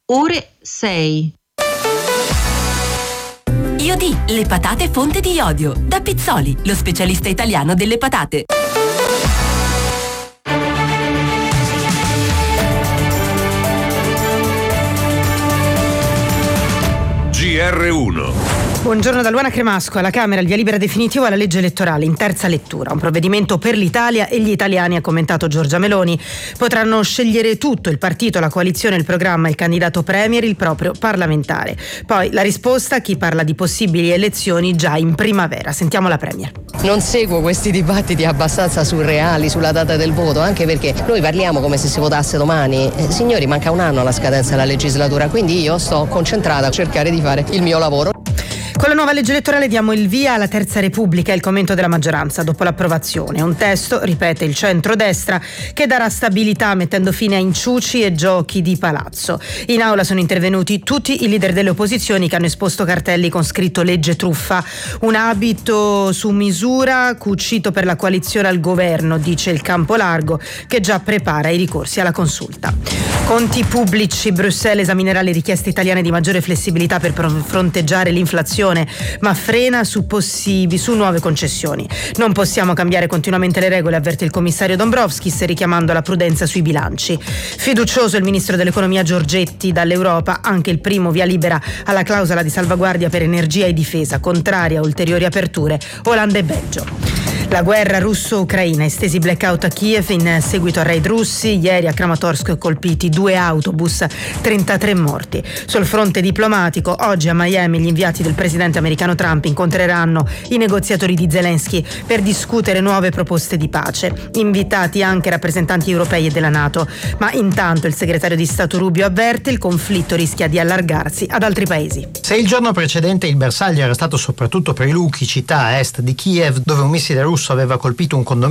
ore 6. Iodì, le patate fonte di iodio. Da Pizzoli, lo specialista italiano delle patate. GR1. Buongiorno da Luana Cremasco. Alla Camera il via libera definitivo alla legge elettorale in terza lettura. Un provvedimento per l'Italia e gli italiani, ha commentato Giorgia Meloni. Potranno scegliere tutto: il partito, la coalizione, il programma, il candidato premier, il proprio parlamentare. Poi la risposta: chi parla di possibili elezioni già in primavera. Sentiamo la premier. Non seguo questi dibattiti abbastanza surreali sulla data del voto, anche perché noi parliamo come se si votasse domani. Signori, manca un anno alla scadenza della legislatura, quindi io sto concentrata a cercare di fare il mio lavoro. Con la nuova legge elettorale diamo il via alla Terza Repubblica, il commento della maggioranza dopo l'approvazione. Un testo, ripete il centrodestra, che darà stabilità mettendo fine a inciuci e giochi di palazzo. In aula sono intervenuti tutti i leader delle opposizioni che hanno esposto cartelli con scritto legge truffa. Un abito su misura cucito per la coalizione al governo, dice il Campo Largo, che già prepara i ricorsi alla consulta. Conti pubblici. Bruxelles esaminerà le richieste italiane di maggiore flessibilità per fronteggiare l'inflazione, ma frena su nuove concessioni. Non possiamo cambiare continuamente le regole, avverte il commissario Dombrovskis, richiamando la prudenza sui bilanci. Fiducioso il ministro dell'economia Giorgetti. Dall'Europa anche il primo via libera alla clausola di salvaguardia per energia e difesa, contraria a ulteriori aperture Olanda e Belgio. La guerra russo-ucraina, estesi blackout a Kiev in seguito a raid russi. Ieri a Kramatorsk colpiti 2 autobus, 33 morti. Sul fronte diplomatico, oggi a Miami gli inviati del presidente americano Trump incontreranno i negoziatori di Zelensky per discutere nuove proposte di pace. Invitati anche rappresentanti europei e della NATO. Ma intanto il segretario di Stato Rubio avverte: il conflitto rischia di allargarsi ad altri paesi. Se il giorno precedente il bersaglio era stato soprattutto per i Luki, città a est di Kiev, dove un missile russo aveva colpito un condominio